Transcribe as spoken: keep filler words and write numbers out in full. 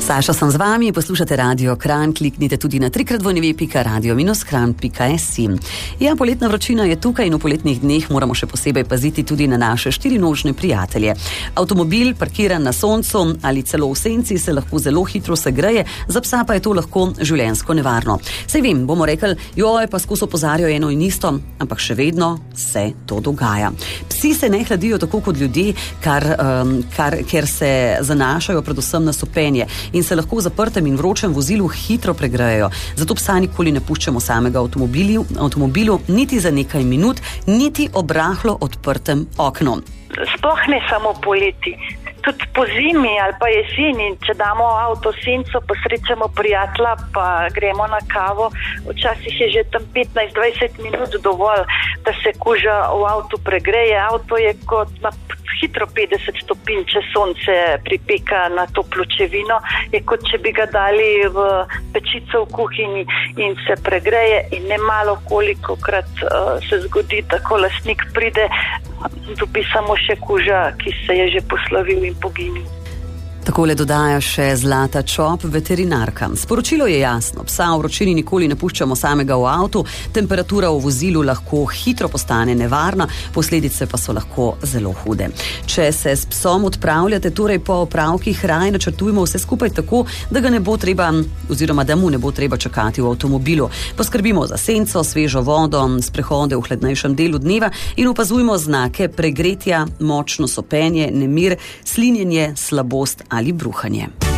Saša sem z vami, poslušate Radio Kranj, kliknite tudi na trikrat v v pika radio minus kranj pika si. Ja, poletna vročina je tukaj in v poletnih dneh moramo še posebej paziti tudi na naše štirinožne prijatelje. Avtomobil, parkiran na soncu ali celo v senci, se lahko zelo hitro segreje, za psa pa je to lahko življenjsko nevarno. Sej vem, bomo rekli, joj, pa skozi opozarjajo eno in isto, ampak še vedno se to dogaja. Psi se ne hladijo tako kot ljudje, kar, um, kar, ker se zanašajo predvsem na sopenje in se lahko v zaprtem in vročem vozilu hitro pregrejejo. Zato psa nikoli ne puščamo samega avtomobilu, avtomobilu niti za nekaj minut, niti ob rahlo odprtem oknu. Sploh ne samo poleti, tudi po zimi ali pa jeseni, če damo avto senco, posrečamo prijatelja, pa gremo na kavo, včasih je že tam petnajst do dvajset minut dovolj, da se koža v avtu pregreje. Avto je kot na hitro petdeset stopinj, če sonce pripeka na to pločevino, je kot če bi ga dali v pečico v kuhinji in se pregreje in nemalo kolikokrat uh, se zgodi, tako lastnik pride, dobi samo še kuža, ki se je že poslovil in poginil. Takole dodaja še Zlata Čop, veterinarka. Sporočilo je jasno, psa v vročini nikoli ne puščamo samega v avtu, temperatura v vozilu lahko hitro postane nevarna, posledice pa so lahko zelo hude. Če se s psom odpravljate, torej po opravkih, raje načrtujmo vse skupaj tako, da ga ne bo treba, oziroma da mu ne bo treba čakati v avtomobilu. Poskrbimo za senco, svežo vodo, sprehode v hladnejšem delu dneva in opazujmo znake pregretja, močno sopenje, nemir, slinjenje, slabost ali bruhanje.